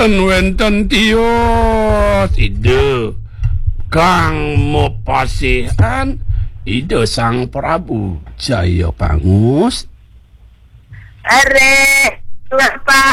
wenten tiyos ide kang mopasihan ide Sang Prabu Jayabangus. Are, Bapak